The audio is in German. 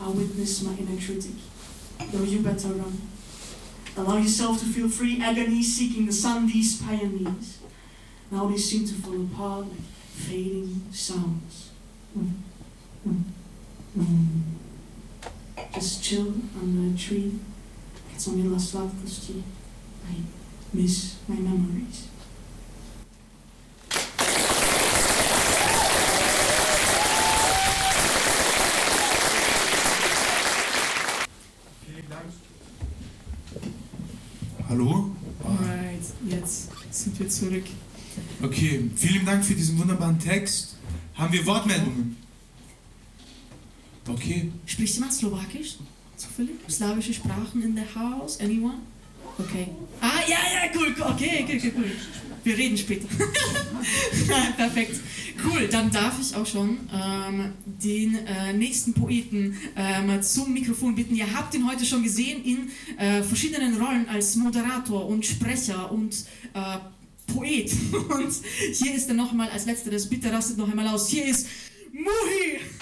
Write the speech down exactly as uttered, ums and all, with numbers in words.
I witness my inner critic. Though you better run. Allow yourself to feel free agony seeking the sun, these pioneers. Now they seem to fall apart like fading sounds. Mm. Mm. Mm. Just chill under a tree. Get some illa sladkosti. I miss my memories. Vielen Dank. Hallo? Alright, jetzt sind wir zurück. Okay, vielen Dank für diesen wunderbaren Text. Haben wir Wortmeldungen? Okay. Spricht jemand Slowakisch? Zufällig? Slawische Sprachen in the house? Anyone? Okay. Ah, ja, ja, cool, okay, okay, okay, cool. Wir reden später. Perfekt. Cool, dann darf ich auch schon ähm, den äh, nächsten Poeten ähm, zum Mikrofon bitten. Ihr habt ihn heute schon gesehen in äh, verschiedenen Rollen als Moderator und Sprecher und äh, Poet. Und hier ist er nochmal als letzteres. Bitte rastet noch einmal aus. Hier ist Muhi!